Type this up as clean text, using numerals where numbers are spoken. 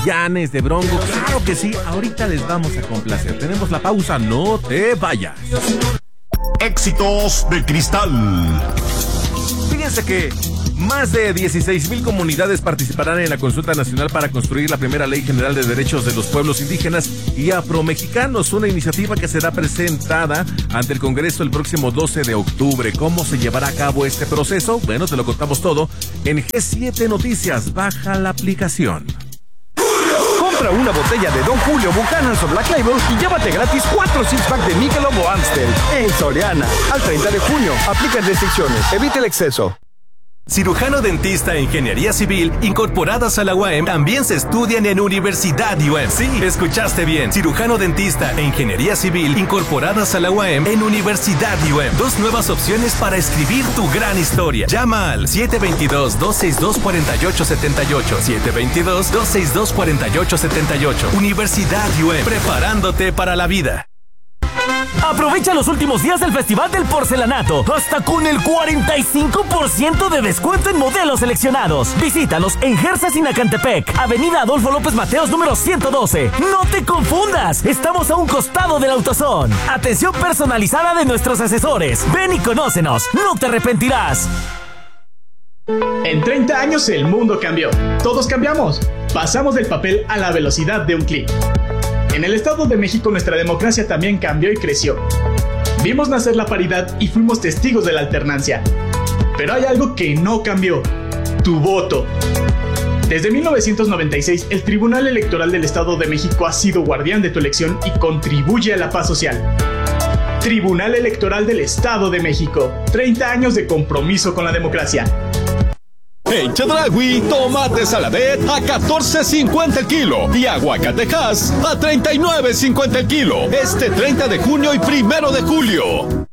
Yanes, de Bronco. Claro que sí, ahorita les vamos a complacer. Tenemos la pausa, no te vayas. Éxitos de Cristal. Fíjense que más de 16,000 comunidades participarán en la consulta nacional para construir la primera ley general de derechos de los pueblos indígenas y afromexicanos, una iniciativa que será presentada ante el Congreso el próximo 12 de octubre. ¿Cómo se llevará a cabo este proceso? Bueno, te lo contamos todo en G7 Noticias. Baja la aplicación. Compra una botella de Don Julio Buchanan's o Black Label y llévate gratis 4 six-pack de Michelob o Amstel. En Soriana, al 30 de junio. Aplican restricciones. Evite el exceso. Cirujano dentista e ingeniería civil incorporadas a la UAM también se estudian en Universidad UAM. Sí, escuchaste bien. Cirujano dentista e ingeniería civil incorporadas a la UAM en Universidad UAM. 2 nuevas opciones para escribir tu gran historia. Llama al 722-262-4878. 722-262-4878. Universidad UAM. Preparándote para la vida. Aprovecha los últimos días del Festival del Porcelanato, hasta con el 45% de descuento en modelos seleccionados. Visítanos en Gersa Sinacantepec, Avenida Adolfo López Mateos, número 112. No te confundas, estamos a un costado del AutoZone. Atención personalizada de nuestros asesores. Ven y conócenos, no te arrepentirás. En 30 años el mundo cambió. Todos cambiamos. Pasamos del papel a la velocidad de un clic. En el Estado de México nuestra democracia también cambió y creció. Vimos nacer la paridad y fuimos testigos de la alternancia. Pero hay algo que no cambió: tu voto. Desde 1996, el Tribunal Electoral del Estado de México ha sido guardián de tu elección y contribuye a la paz social. Tribunal Electoral del Estado de México. 30 años de compromiso con la democracia. En Chedraui, tomate saladet a $14.50 el kilo y aguacatejas a $39.50 el kilo. Este 30 de junio y 1 de julio.